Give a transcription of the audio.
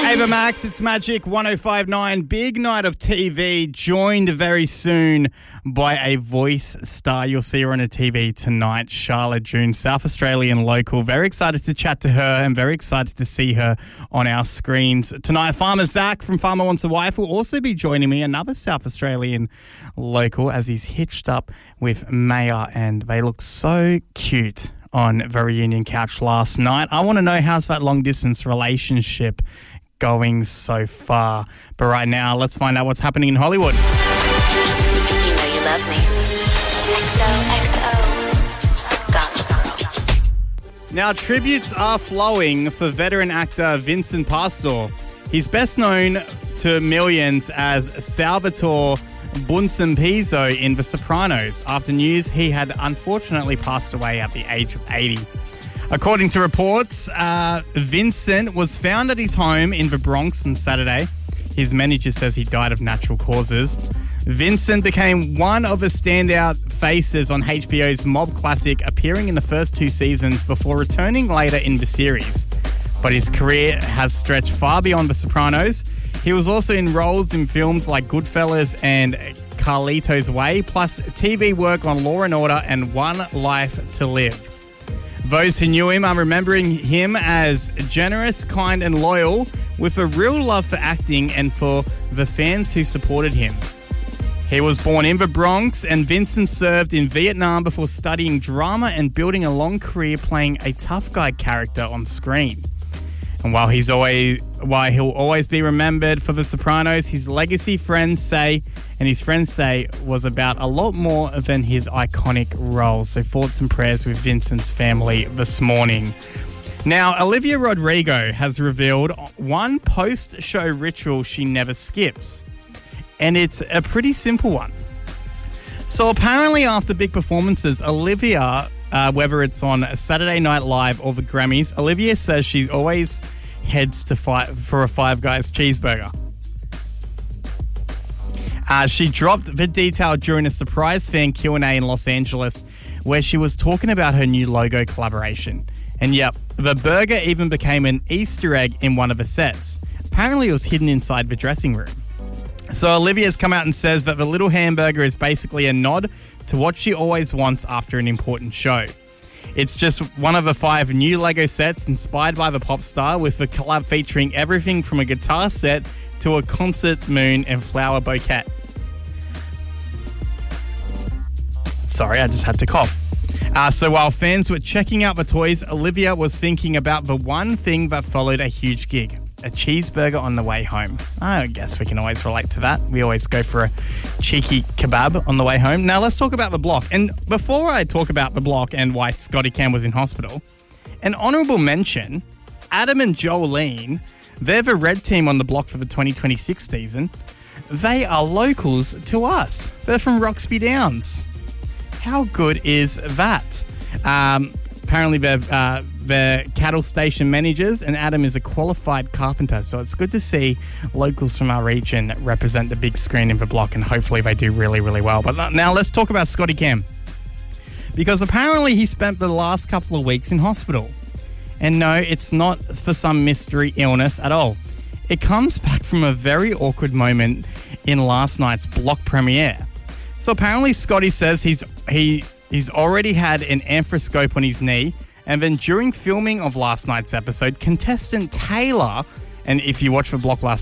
Ava Max, it's Magic 105.9. Big night of TV, joined very soon by a voice star. You'll see her on a TV tonight, Charlotte June, South Australian local. Very excited to chat to her and very excited to see her on our screens tonight. Farmer Zach from Farmer Wants a Wife will also be joining me, another South Australian local, as he's hitched up with Maya, and they look so cute on the reunion couch last night. I want to know, how's that long-distance relationship going so far? But right now, let's find out what's happening in Hollywood. You know you love me. XOXO Gossip Girl. Now, tributes are flowing for veteran actor Vincent Pastor. He's best known to millions as Salvatore Buonsenpiso in The Sopranos. After news, he had unfortunately passed away at the age of 80. According to reports, Vincent was found at his home in the Bronx on Saturday. His manager says he died of natural causes. Vincent became one of the standout faces on HBO's mob classic, appearing in the first 2 seasons before returning later in the series. But his career has stretched far beyond The Sopranos. He was also in roles in films like Goodfellas and Carlito's Way, plus TV work on Law & Order and One Life to Live. Those who knew him are remembering him as generous, kind and loyal, with a real love for acting and for the fans who supported him. He was born in the Bronx, and Vincent served in Vietnam before studying drama and building a long career playing a tough guy character on screen. And while he'll always be remembered for The Sopranos, his legacy, his friends say, was about a lot more than his iconic roles. So thoughts and prayers with Vincent's family this morning. Now, Olivia Rodrigo has revealed one post-show ritual she never skips. And it's a pretty simple one. So apparently after big performances, Olivia, whether it's on Saturday Night Live or the Grammys, Olivia says she always heads to for a Five Guys cheeseburger. She dropped the detail during a surprise fan Q&A in Los Angeles, where she was talking about her new logo collaboration. And yep, the burger even became an Easter egg in one of the sets. Apparently it was hidden inside the dressing room. So Olivia's come out and says that the little hamburger is basically a nod to what she always wants after an important show. It's just one of the 5 new Lego sets inspired by the pop star, with the collab featuring everything from a guitar set to a concert moon and flower bouquet. Sorry, I just had to cough. So while fans were checking out the toys, Olivia was thinking about the one thing that followed a huge gig: a cheeseburger on the way home. I guess we can always relate to that. We always go for a cheeky kebab on the way home. Now let's talk about The Block. And before I talk about The Block and why Scotty Cam was in hospital, an honourable mention, Adam and Jolene, they're the red team on The Block for the 2026 season. They are locals to us. They're from Roxby Downs. How good is that? Apparently they're cattle station managers, and Adam is a qualified carpenter. So it's good to see locals from our region represent the big screen in The Block, and hopefully they do really, really well. But now let's talk about Scotty Cam, because apparently he spent the last couple of weeks in hospital. And no, it's not for some mystery illness at all. It comes back from a very awkward moment in last night's Block premiere. So apparently Scotty says he's already had an arthroscope on his knee, and then during filming of last night's episode, contestant Taylor, and if you watch The Block last